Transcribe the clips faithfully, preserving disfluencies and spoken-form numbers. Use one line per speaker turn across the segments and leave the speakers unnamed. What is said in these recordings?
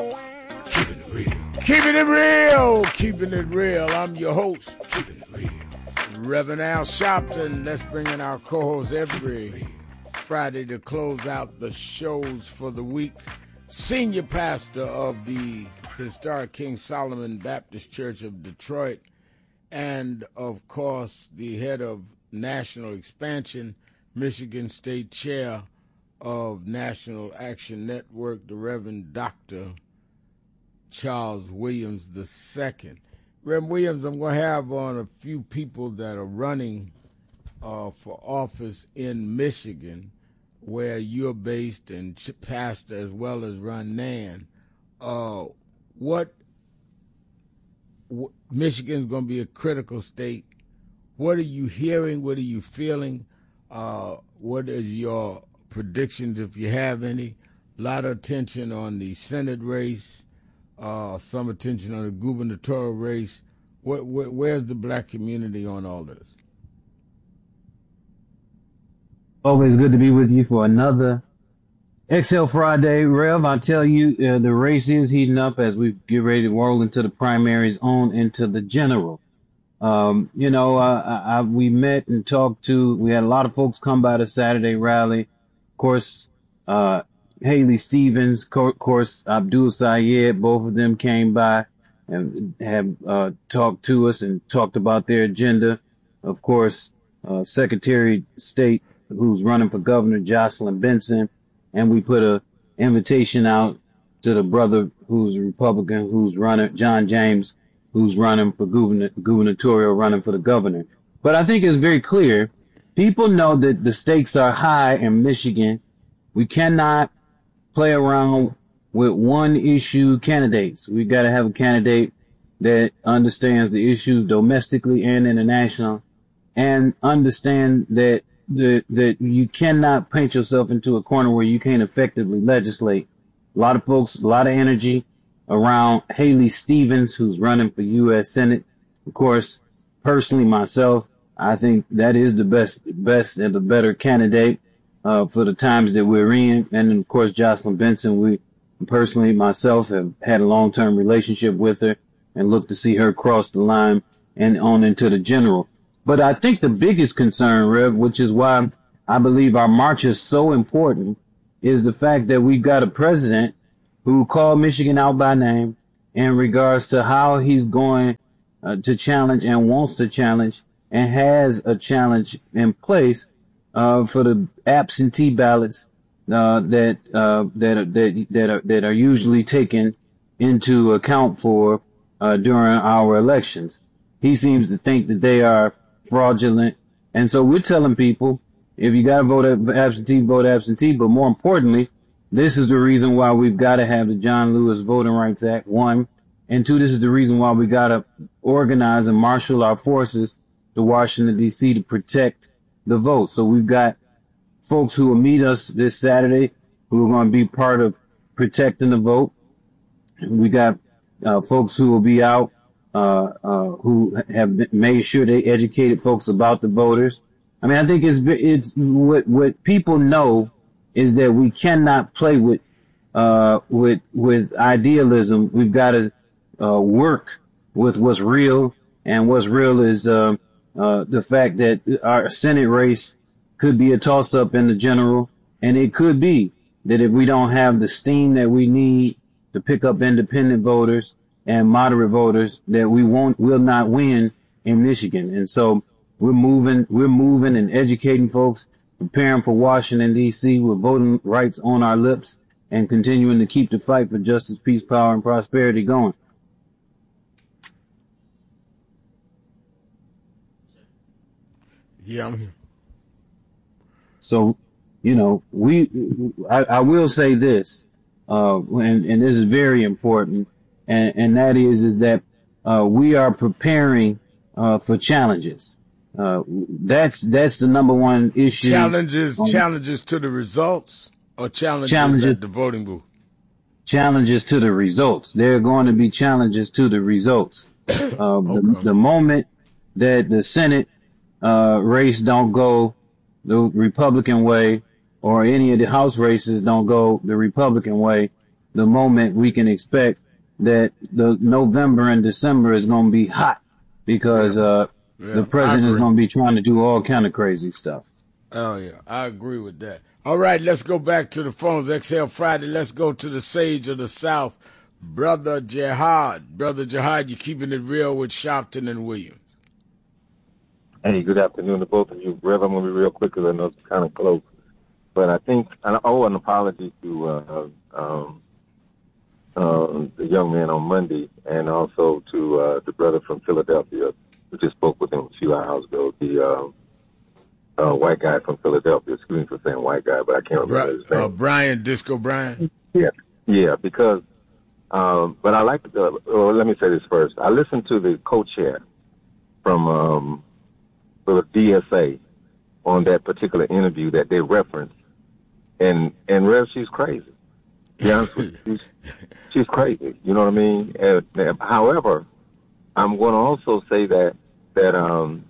Keeping it real.
Keeping it real. Keeping it real. I'm your host. Keeping it real. Reverend Al Sharpton. Let's bring in our co-host every Friday to close out the shows for the week. Senior pastor of the historic King Solomon Baptist Church of Detroit, and of course the head of National Expansion, Michigan State Chair of National Action Network, the Reverend Doctor Charles Williams the Second. Reverend Williams, I'm going to have on a few people that are running uh, for office in Michigan, where you're based, and pastor as well as Ron Nan. Uh, what, what Michigan's going to be a critical state. What are you hearing? What are you feeling? Uh, what is your predictions, if you have any? A lot of attention on the Senate race, uh, some attention on the gubernatorial race. What, what, where's the black community on all this?
Always good to be with you for another X L Friday. Rev, I tell you, uh, the race is heating up as we get ready to roll into the primaries, on into the general. Um, you know, uh, I, I, we met and talked to, we had a lot of folks come by the Saturday rally. Of course, uh, Haley Stevens, of course, Abdul Sayed, both of them came by and have uh, talked to us and talked about their agenda. Of course, uh, Secretary of State, who's running for governor, Jocelyn Benson, and we put a invitation out to the brother who's a Republican, who's running, John James, who's running for governor, gubernatorial, running for the governor. But I think it's very clear. People know that the stakes are high in Michigan. We cannot play around with one issue candidates. We got to have a candidate that understands the issues domestically and international, and understand that that that you cannot paint yourself into a corner where you can't effectively legislate. A lot of folks, a lot of energy around Haley Stevens, who's running for U S Senate. Of course, personally myself, I think that is the best, best and the better candidate uh, for the times that we're in. And then, of course, Jocelyn Benson, we personally myself have had a long-term relationship with her and look to see her cross the line and on into the general. But I think the biggest concern, Rev, which is why I believe our march is so important, is the fact that we've got a president who called Michigan out by name in regards to how he's going uh, to challenge and wants to challenge and has a challenge in place uh, for the absentee ballots uh, that uh, that are, that that are that are usually taken into account for uh, during our elections. He seems to think that they are fraudulent, and so we're telling people, if you got to vote absentee, vote absentee. But more importantly, this is the reason why we've got to have the John Lewis Voting Rights Act, one. And two, this is the reason why we got to organize and marshal our forces to Washington, D C to protect the vote. So we've got folks who will meet us this Saturday who are going to be part of protecting the vote. We got uh, folks who will be out uh, uh, who have made sure they educated folks about the voters. I mean, I think it's it's what what people know is that we cannot play with uh with with idealism. We've got to uh work with what's real, and what's real is uh, uh the fact that our Senate race could be a toss up in the general, and it could be that if we don't have the steam that we need to pick up independent voters and moderate voters, that we won't will not win in Michigan. And so we're moving we're moving and educating folks, preparing for Washington, D C with voting rights on our lips, and continuing to keep the fight for justice, peace, power, and prosperity going.
Yeah, I'm here.
So, you know, we, I, I will say this, uh, and, and this is very important, and, and that is, is that, uh, we are preparing, uh, for challenges. Uh, that's, that's the number one issue.
Challenges,
um,
challenges to the results, or challenges,
challenges
at the voting booth?
Challenges to the results. There are going to be challenges to the results. Uh,
Okay.
the, the moment that the Senate, uh, race don't go the Republican way, or any of the House races don't go the Republican way, the moment we can expect that the November and December is going to be hot because, yeah. uh, yeah, the president is going to be trying to do all kind of crazy stuff.
Oh, yeah, I agree with that. All right, let's go back to the phones. X L Friday, let's go to the sage of the South, Brother Jihad. Brother Jihad, you're keeping it real with Sharpton and Williams.
Hey, good afternoon to both of you. Rev, I'm going to be real quick because I know it's kind of close. But I think, I owe an apology to uh, um, uh, the young man on Monday and also to uh, the brother from Philadelphia. We just spoke with him a few hours ago, the uh, uh, white guy from Philadelphia. Excuse me for saying white guy, but I can't remember
Bri-
his name.
Uh, Brian, Disco Brian?
Yeah, yeah, because, um, but I like, to, uh, well, let me say this first. I listened to the co-chair from um, the D S A on that particular interview that they referenced, and, and Rev, she's crazy. To be honest with you, she's, she's crazy. You know what I mean? And, and, however, I'm going to also say that that um,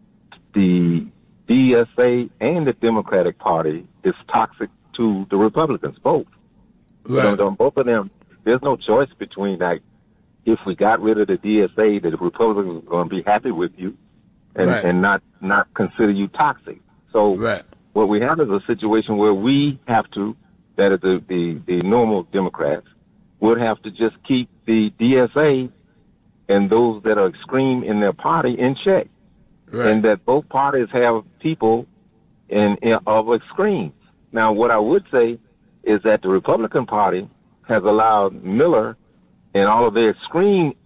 the D S A and the Democratic Party is toxic to the Republicans, both.
Right.
You know, both of them, there's no choice between, like, if we got rid of the D S A, that the Republicans are going to be happy with you and, right. and not, not consider you toxic. So
right.
what we have is a situation where we have to, that is the, the, the normal Democrats, would have to just keep the D S A and those that are extreme in their party in check. Right. And that both parties have people in, in of extremes. Now, what I would say is that the Republican Party has allowed Miller and all of their extreme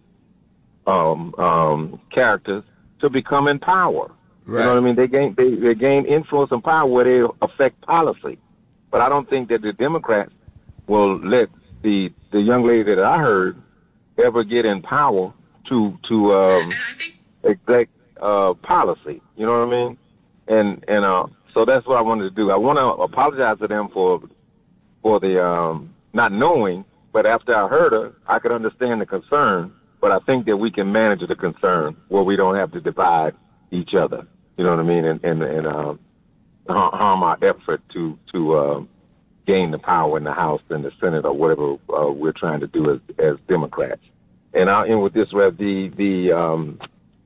um, um, characters to become in power. Right. You know what I mean? They gain they, they gain influence and power where they affect policy. But I don't think that the Democrats will let the the young lady that I heard ever get in power to to um, exec uh, policy. You know what I mean? And and uh, so that's what I wanted to do. I want to apologize to them for for the um, not knowing. But after I heard her, I could understand the concern. But I think that we can manage the concern where we don't have to divide each other. You know what I mean? And and, and um, harm our effort to to uh, gain the power in the House and the Senate or whatever uh, we're trying to do as as Democrats. And I'll end with this, Rev. The the um,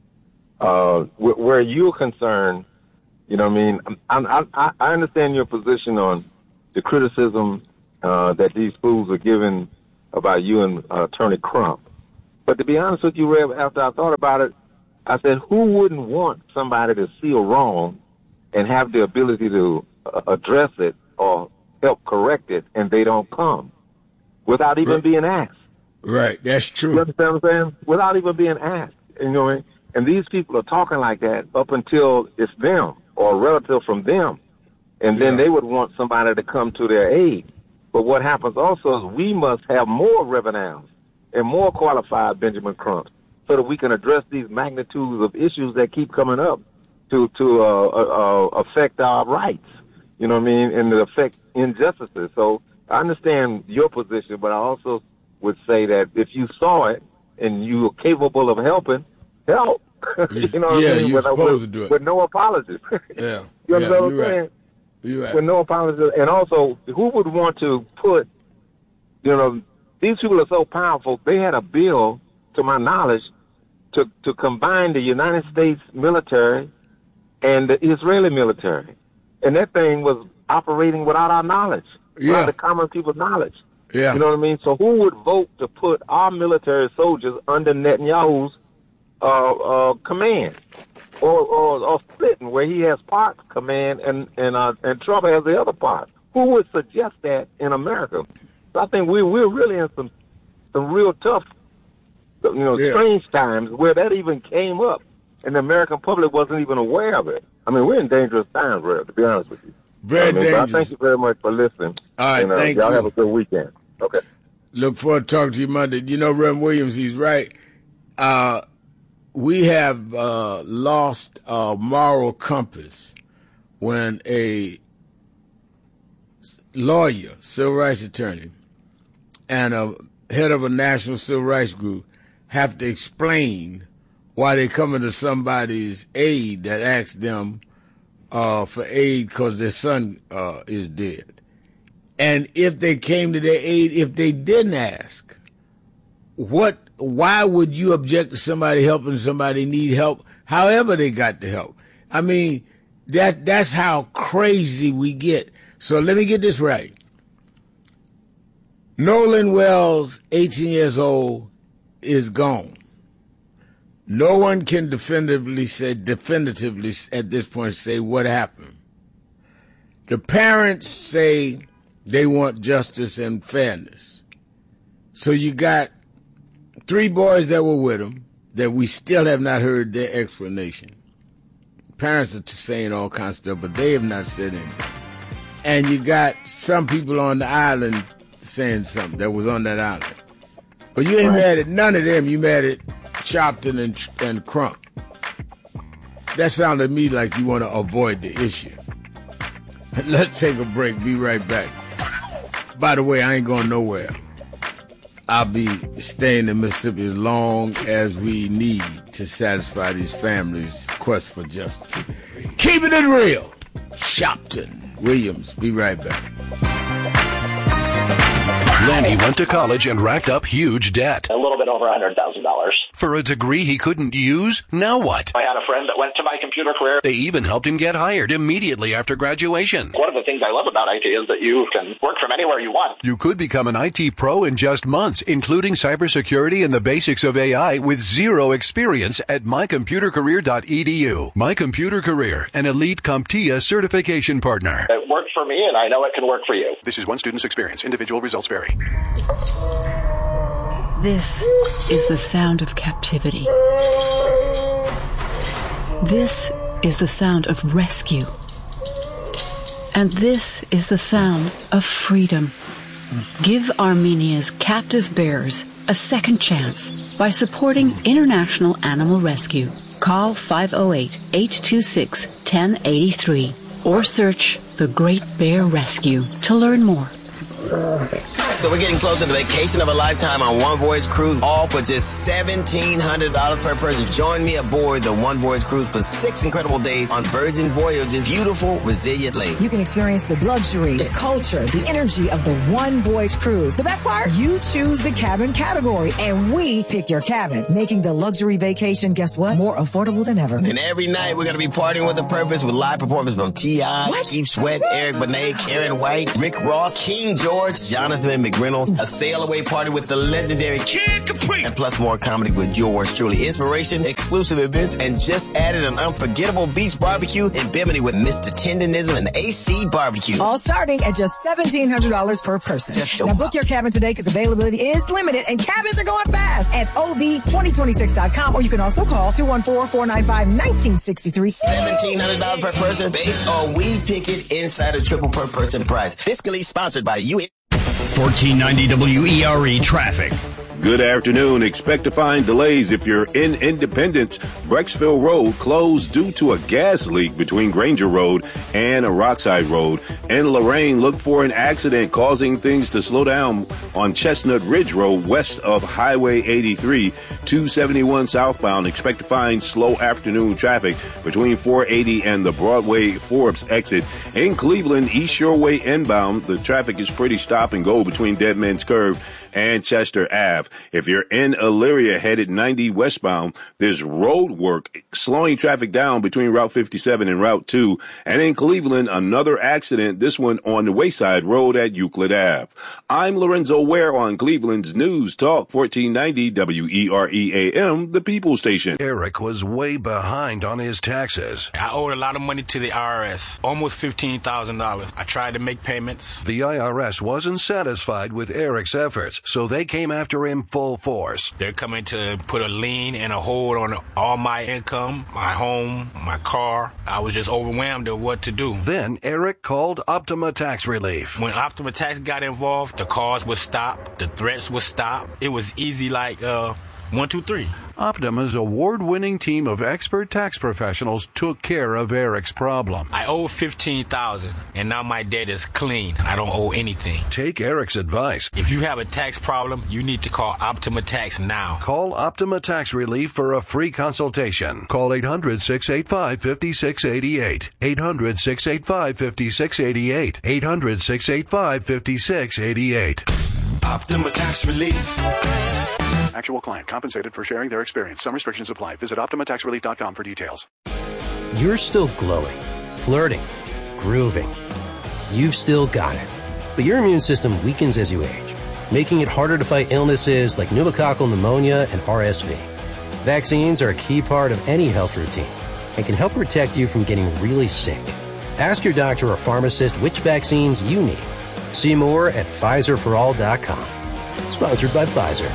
uh, where you're concerned, you know what I mean? I, I, I understand your position on the criticism uh, that these fools are giving about you and uh, Attorney Crump. But to be honest with you, Rev, after I thought about it, I said, who wouldn't want somebody to see a wrong and have the ability to uh, address it or help correct it, and they don't come without even
right.
being asked?
Right, that's true.
You understand what I'm saying? Without even being asked. You know, and these people are talking like that up until it's them or a relative from them. And then yeah. they would want somebody to come to their aid. But what happens also is we must have more Reverends and more qualified Benjamin Crumps so that we can address these magnitudes of issues that keep coming up to to uh, uh, affect our rights, you know what I mean, and to affect injustices. So I understand your position, but I also would say that if you saw it and you were capable of helping, help. you know what
yeah,
I mean?
you're
with,
supposed
with,
to do it.
With no apologies.
yeah.
You understand
yeah,
what I'm
right.
saying?
You're right.
With no apologies. And also, who would want to put, you know, these people are so powerful. They had a bill, to my knowledge, to, to combine the United States military and the Israeli military. And that thing was operating without our knowledge,
yeah.
without the common people's knowledge.
Yeah.
You know what I mean? So who would vote to put our military soldiers under Netanyahu's uh, uh, command? Or, or, or splitting, where he has part command and, and, uh, and Trump has the other part? Who would suggest that in America? So I think we, we're really in some, some real tough, you know, yeah. strange times where that even came up and the American public wasn't even aware of it. I mean, we're in dangerous times, Red, to be honest with you.
Very
I mean,
dangerous.
but I thank you very much for listening.
All right,
and, uh,
thank
y'all
you.
have a good weekend. Okay.
Look forward to talking to you Monday. You know, Rem Williams, he's right. Uh, we have uh, lost a moral compass when a lawyer, civil rights attorney, and a head of a national civil rights group have to explain why they coming to somebody's aid that asks them uh, for aid because their son uh, is dead. And if they came to their aid, if they didn't ask, what? Why would you object to somebody helping somebody need help, however they got the help? I mean, that that's how crazy we get. So let me get this right. Nolan Wells, eighteen years old, is gone. No one can definitively say, definitively at this point say what happened. The parents say they want justice and fairness. So you got three boys that were with him that we still have not heard their explanation. Parents are saying all kinds of stuff, but they have not said anything. And you got some people on the island saying something that was on that island. But you ain't right. mad at none of them. You mad at Sharpton and, and Crump. That sounded to me like you want to avoid the issue. Let's take a break. Be right back. By the way, I ain't going nowhere. I'll be staying in Mississippi as long as we need to satisfy these families' quest for justice. Keeping it real. Sharpton Williams. Be right back.
Lenny went to college and racked up huge debt.
A little bit over one hundred thousand dollars.
For a degree he couldn't use? Now what?
I had a friend that went to My Computer Career.
They even helped him get hired immediately after graduation.
One of the things I love about I T is that you can work from anywhere you want.
You could become an I T pro in just months, including cybersecurity and the basics of A I with zero experience at my computer career dot e d u. My Computer Career, an elite CompTIA certification partner.
It worked for me, and I know it can work for you.
This is one student's experience. Individual results vary.
This is the sound of captivity. This is the sound of rescue. And this is the sound of freedom. Give Armenia's captive bears a second chance by supporting International Animal Rescue. Call five oh eight, eight two six, one oh eight three or search The Great Bear Rescue to learn more.
So we're getting closer to vacation of a lifetime on One Voyage Cruise, all for just seventeen hundred dollars per person. Join me aboard the One Voyage Cruise for six incredible days on Virgin Voyage's beautiful, resilient lake.
You can experience the luxury, the culture, the energy of the One Voyage Cruise. The best part? You choose the cabin category, and we pick your cabin, making the luxury vacation, guess what? More affordable than ever.
And every night we're going to be partying with a purpose with live performances from T I, Keith Sweat, Eric Benet, Karen White, Rick Ross, King George, Jonathan McReynolds, a sail-away party with the legendary Kid Capri, and plus more comedy with yours truly. Inspiration, exclusive events, and just added an unforgettable beach barbecue in Bimini with Mister Tenderism and A C Barbecue.
All starting at just seventeen hundred dollars per person.
Just
now book your cabin today because availability is limited and cabins are going fast at O V twenty twenty-six dot com, or you can also call two one four, four nine five, one nine six three.
seventeen hundred dollars per person based on We Pick It Insider Triple per person price. Fiscally sponsored by you.
fourteen ninety W E R E traffic.
Good afternoon. Expect to find delays if you're in Independence. Brecksville Road closed due to a gas leak between Granger Road and Rockside Road. In Lorraine, look for an accident causing things to slow down on Chestnut Ridge Road west of Highway eighty-three, two seventy-one southbound. Expect to find slow afternoon traffic between four eighty and the Broadway Forbes exit. In Cleveland, East Shore Way inbound, the traffic is pretty stop and go between Dead Man's Curve and Chester Avenue. If you're in Elyria headed ninety westbound, there's road work slowing traffic down between Route fifty-seven and Route two. And in Cleveland, another accident, this one on the Wayside Road at Euclid Avenue. I'm Lorenzo Ware on Cleveland's News Talk fourteen ninety W E R E A M, the People Station.
Eric was way behind on his taxes.
I owed a lot of money to the I R S, almost fifteen thousand dollars. I tried to make payments.
The I R S wasn't satisfied with Eric's efforts, so they came after him full force.
They're coming to put a lien and a hold on all my income, my home, my car. I was just overwhelmed at what to do.
Then Eric called Optima Tax Relief.
When Optima Tax got involved, the calls would stop, the threats would stop. It was easy like uh One, two, three.
Optima's award-winning team of expert tax professionals took care of Eric's problem.
I owe fifteen thousand dollars, and now my debt is clean. I don't owe anything.
Take Eric's advice.
If you have a tax problem, you need to call Optima Tax now.
Call Optima Tax Relief for a free consultation. Call eight hundred, six eight five, five six eight eight. eight hundred, six eight five, five six eight eight. eight hundred, six eight five, five six eight eight.
Optima Tax Relief.
Actual client compensated for sharing their experience. Some restrictions apply. Visit Optima Tax Relief dot com for details.
You're still glowing, flirting, grooving. You've still got it. But your immune system weakens as you age, making it harder to fight illnesses like pneumococcal pneumonia and R S V. Vaccines are a key part of any health routine and can help protect you from getting really sick. Ask your doctor or pharmacist which vaccines you need. See more at Pfizer for all dot com. Sponsored by Pfizer.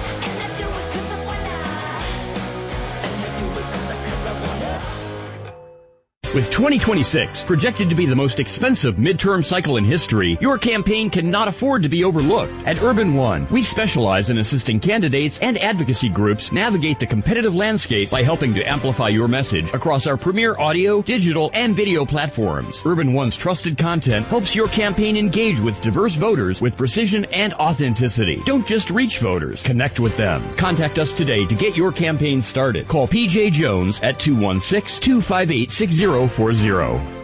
With twenty twenty-six projected to be the most expensive midterm cycle in history, your campaign cannot afford to be overlooked. At Urban One, we specialize in assisting candidates and advocacy groups navigate the competitive landscape by helping to amplify your message across our premier audio, digital, and video platforms. Urban One's trusted content helps your campaign engage with diverse voters with precision and authenticity. Don't just reach voters, connect with them. Contact us today to get your campaign started. Call P J Jones at two one six, two five eight, six zero four zero.